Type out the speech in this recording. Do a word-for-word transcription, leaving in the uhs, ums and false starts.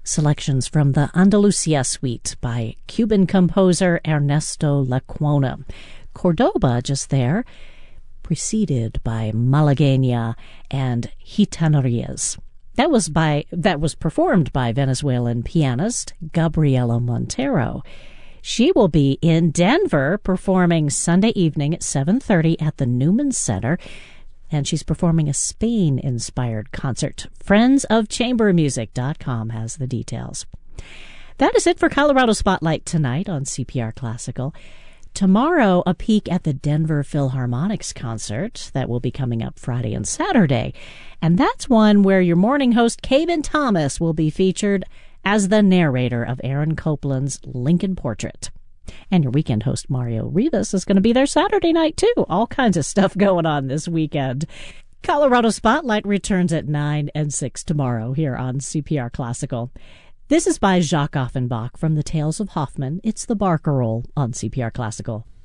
selections from the Andalusia Suite by Cuban composer Ernesto Lecuona. Cordoba just there, preceded by Malagueña and Gitanerías. That was by that was performed by Venezuelan pianist Gabriela Montero. She will be in Denver performing Sunday evening at seven thirty at the Newman Center, and she's performing a Spain-inspired concert. friends of chamber music dot com has the details. That is it for Colorado Spotlight tonight on C P R Classical. Tomorrow, a peek at the Denver Philharmonic's concert that will be coming up Friday and Saturday. And that's one where your morning host, Caven Thomas, will be featured as the narrator of Aaron Copland's Lincoln Portrait. And your weekend host, Mario Rivas, is going to be there Saturday night, too. All kinds of stuff going on this weekend. Colorado Spotlight returns at nine and six tomorrow here on C P R Classical. This is by Jacques Offenbach from the Tales of Hoffmann. It's the Barcarolle on C P R Classical.